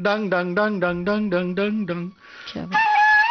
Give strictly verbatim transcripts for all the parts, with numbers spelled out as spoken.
डंग डंग डंग डंग डंग डंग डंग डंग। क्या बात,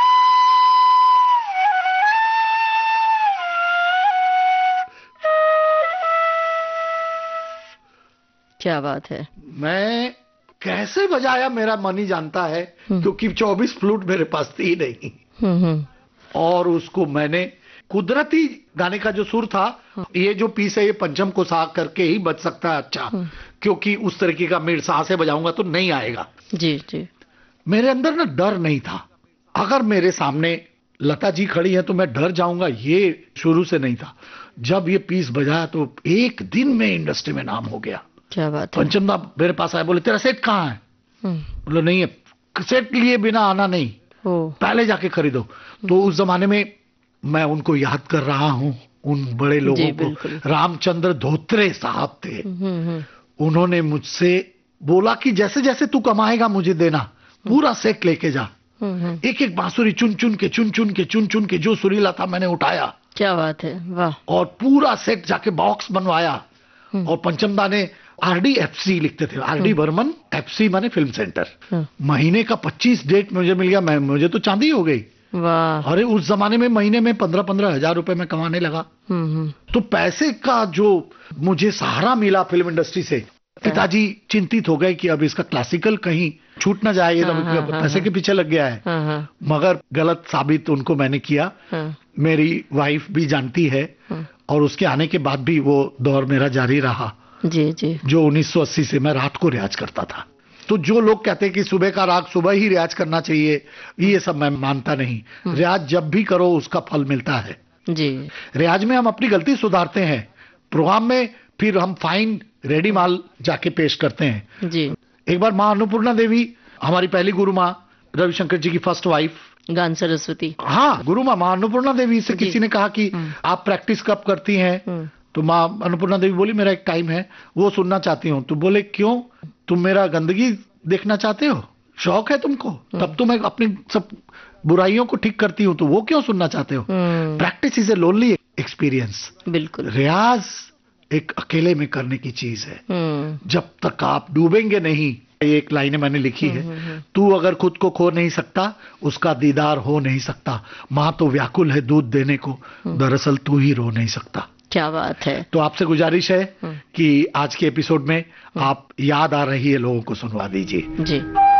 क्या बात है। मैं कैसे बजाया मेरा मन ही जानता है, हम्म। क्योंकि चौबीस फ्लूट मेरे पास थी नहीं। हम्म हम्म और उसको मैंने कुदरती गाने का जो सुर था, ये जो पीस है ये पंचम को सा करके ही बज सकता है अच्छा, हम्म। क्योंकि उस तरीके का मेरे सा से बजाऊंगा तो नहीं आएगा। जी जी। मेरे अंदर ना डर नहीं था। अगर मेरे सामने लता जी खड़ी है तो मैं डर जाऊंगा, ये शुरू से नहीं था। जब ये पीस बजाया तो एक दिन में इंडस्ट्री में नाम हो गया। क्या बात है। पंचम दा मेरे पास आए, बोले तेरा सेट कहाँ है? हम्म। बोले नहीं है, सेट लिए बिना आना नहीं, ओ। पहले जाके खरीदो। तो उस जमाने में मैं उनको याद कर रहा हूं, उन बड़े जी लोगों को। बिल्कुल। रामचंद्र धोत्रे साहब थे, हम्म हम्म उन्होंने मुझसे बोला कि जैसे जैसे तू कमाएगा मुझे देना, पूरा सेट लेके जा। हम्म हम्म। एक एक बांसुरी चुन चुन के चुन चुन के चुन चुन के जो सुरीला था मैंने उठाया, क्या बात है, वाह। और पूरा सेट जाके बॉक्स बनवाया। हम्म। और पंचमदा ने आरडी एफसी लिखते थे, आरडी बर्मन, एफसी माने फिल्म सेंटर। हम्म। महीने का पच्चीस डेट मुझे मिल गया, मैं मुझे तो चांदी हो गई। वाह। अरे उस जमाने में महीने में पंद्रह पंद्रह हजार रुपए में कमाने लगा। हम्म हम्म। तो पैसे का जो मुझे सहारा मिला फिल्म इंडस्ट्री से, पिताजी चिंतित हो गए कि अब इसका क्लासिकल कहीं छूट ना जाए, ये हाँ, तो हाँ, हाँ, पैसे हाँ। के पीछे लग गया है। हाँ हाँ मगर गलत साबित उनको मैंने किया। हाँ। मेरी वाइफ भी जानती है, हाँ। और उसके आने के बाद भी वो दौर मेरा जारी रहा, जी जी। जो उन्नीस सौ अस्सी से मैं रात को रियाज करता था। तो जो लोग कहते हैं कि सुबह का राग सुबह ही रियाज करना चाहिए, ये सब मैं मानता नहीं। रियाज जब भी करो उसका फल मिलता है। जी। रियाज में हम अपनी गलती सुधारते हैं, प्रोग्राम में फिर हम फाइन रेडी माल जाके पेश करते हैं। जी। एक बार माँ अन्नपूर्णा देवी, हमारी पहली गुरु माँ, रविशंकर जी की फर्स्ट वाइफ, गान सरस्वती। हाँ गुरु माँ माँ अन्नपूर्णा देवी से जी। किसी ने कहा कि हम्म। आप प्रैक्टिस कब करती हैं? हम्म। तो माँ अन्नपूर्णा देवी बोली मेरा एक टाइम है, वो सुनना चाहती हूँ। तो बोले क्यों, तुम मेरा गंदगी देखना चाहते हो, शौक है तुमको? तब तो मैं अपनी सब बुराइयों को ठीक करती हूँ, तो वो क्यों सुनना चाहते हो? हम्म। Practice is a lonely experience. बिल्कुल। रियाज एक अकेले में करने की चीज है। हम्म। जब तक आप डूबेंगे नहीं, एक लाइन मैंने लिखी है, तू अगर खुद को खो नहीं सकता उसका दीदार हो नहीं सकता, माँ तो व्याकुल है दूध देने को, दरअसल तू ही रो नहीं सकता। क्या बात है। तो आपसे गुजारिश है कि आज के एपिसोड में आप याद आ रही है लोगों को सुनवा दीजिए। जी।